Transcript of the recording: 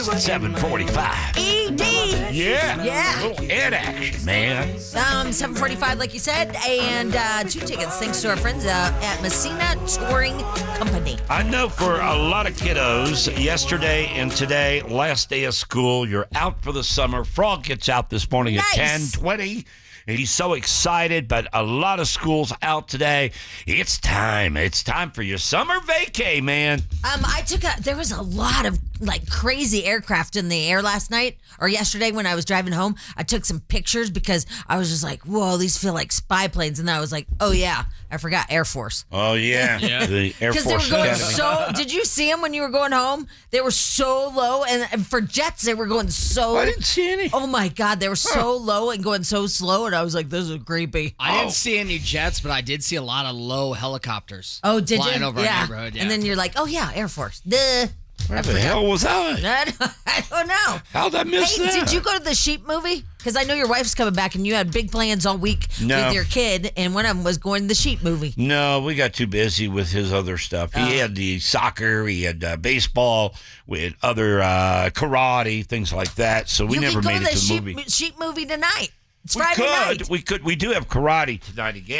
7:45. ED. Yeah. Little head action, man. 7:45, like you said, and 2 tickets thanks to our friends at Messina Touring Company. I know for a lot of kiddos, yesterday and today, last day of school, you're out for the summer. Frog gets out this morning at 10:20. And he's so excited, but a lot of schools out today. It's time. It's time for your summer vacay, man. There was a lot of crazy aircraft in the air last night or yesterday when I was driving home. I took some pictures because I was just like, whoa, these feel like spy planes. And then I was like, oh yeah, I forgot Air Force. Oh yeah. The Air Force. Because they were going Academy. did you see them when you were going home? They were so low, and for jets, they were going so. I didn't see any. Oh my God, they were so low and going so slow, and I was like, this is creepy. I didn't see any jets, but I did see a lot of low helicopters. Oh, did you? Flying over our neighborhood, yeah. And then you're like, oh yeah, Air Force. Duh. Where the hell was I? I don't know. How'd I miss that? Did you go to the Sheep movie? Because I know your wife's coming back, and you had big plans all week with your kid, and one of them was going to the Sheep movie. No, we got too busy with his other stuff. He had the soccer, he had baseball, we had other karate, things like that. So we never made it to the movie. Sheep movie tonight. It's We Friday night. We do have karate tonight again.